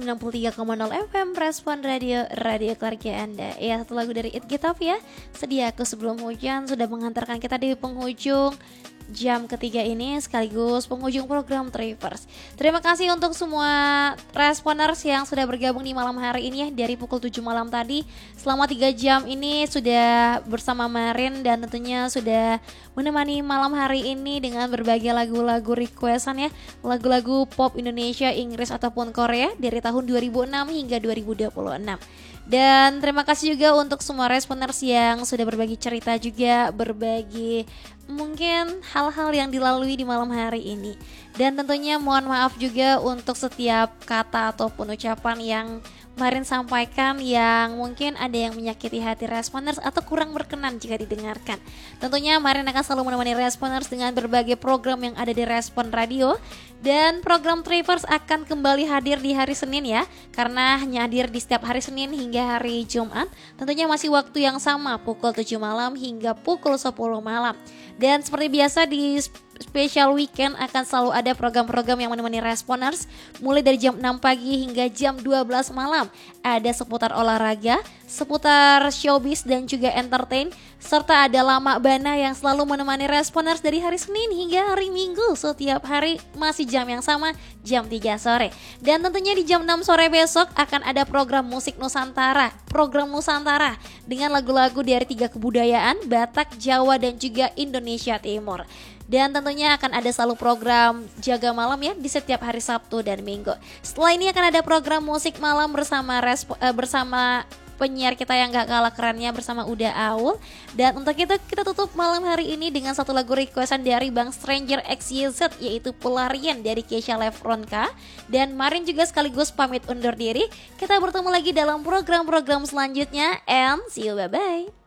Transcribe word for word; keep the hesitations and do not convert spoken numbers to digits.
enam puluh tiga koma nol F M Respon Radio, radio keluarga Anda. Ya, satu lagu dari It Gitaf ya. Sedia aku sebelum hujan sudah mengantarkan kita di penghujung jam ketiga ini sekaligus penghujung program Trivers. Terima kasih untuk semua responers yang sudah bergabung di malam hari ini ya, dari pukul tujuh malam tadi. Selama tiga jam ini sudah bersama Marin dan tentunya sudah menemani malam hari ini dengan berbagai lagu-lagu requestan ya, lagu-lagu pop Indonesia, Inggris ataupun Korea dari tahun dua ribu enam hingga dua ribu dua puluh enam. Dan terima kasih juga untuk semua responers yang sudah berbagi cerita juga, berbagi mungkin hal-hal yang dilalui di malam hari ini. Dan tentunya mohon maaf juga untuk setiap kata ataupun ucapan yang Marin sampaikan yang mungkin ada yang menyakiti hati responers atau kurang berkenan jika didengarkan. Tentunya Marin akan selalu menemani responers dengan berbagai program yang ada di Respon Radio. Dan program Trivers akan kembali hadir di hari Senin ya, karena hanya hadir di setiap hari Senin hingga hari Jumat. Tentunya masih waktu yang sama, pukul tujuh malam hingga pukul sepuluh malam. Dan seperti biasa di special weekend akan selalu ada program-program yang menemani responers mulai dari jam enam pagi hingga jam dua belas malam. Ada seputar olahraga, seputar showbiz dan juga entertain, serta ada Lama Bana yang selalu menemani responers dari hari Senin hingga hari Minggu. Setiap hari masih jam yang sama, jam tiga sore. Dan tentunya di jam enam sore besok akan ada program Musik Nusantara. Program Nusantara dengan lagu-lagu dari tiga kebudayaan, Batak, Jawa dan juga Indonesia Timur. Dan tentunya akan ada selalu program Jaga Malam ya di setiap hari Sabtu dan Minggu. Setelah ini akan ada program Musik Malam bersama respo, eh, bersama penyiar kita yang gak kalah kerennya bersama Uda Aul. Dan untuk itu kita tutup malam hari ini dengan satu lagu requestan dari Bang Stranger X Y Z, yaitu Pelarian dari Keisha Lefronka. Dan Marin juga sekaligus pamit undur diri. Kita bertemu lagi dalam program-program selanjutnya, and see you, bye-bye.